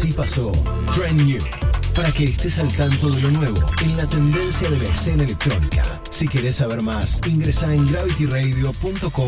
Así pasó Trend New, para que estés al tanto de lo nuevo en la tendencia de la escena electrónica. Si querés saber más, ingresa en gravityradio.com.